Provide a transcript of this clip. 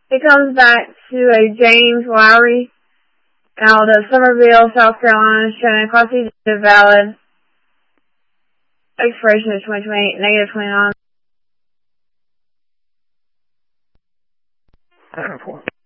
It comes back to a James Lowry out of Summerville, South Carolina, showing quasi valid. Expiration is 2028, negative 29.